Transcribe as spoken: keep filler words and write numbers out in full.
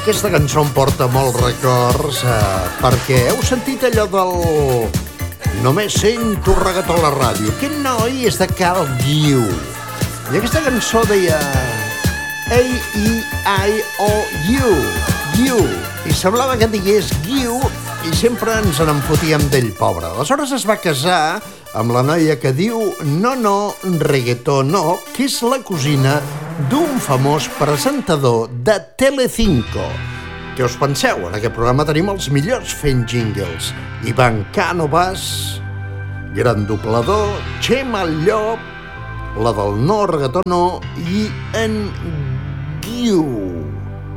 Aquesta cançó em porta molts records eh, perquè heu sentit allò del només sento reggaetó a la ràdio. Aquest noi és de Cal Guiu i aquesta cançó deia A E I O U Guiu, i semblava que digués Guiu i sempre ens en fotíem d'ell, pobre. Aleshores es va casar amb la noia que diu No, no, reggaetó no, que és la cosina d'un famós presentador de Telecinco. Què us penseu? En aquest programa tenim els millors fent jingles. Ivan Cánovas, gran doblador, Xema el Llop, la del no, reggaetó no, i en Guiu.